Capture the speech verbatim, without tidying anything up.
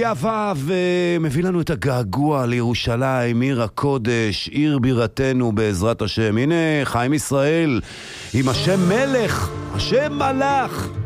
יפה ומביא לנו את הגעגוע לירושלים, עיר הקודש, עיר בירתנו בעזרת השם. הנה חיים ישראל עם השם מלך, השם מלך.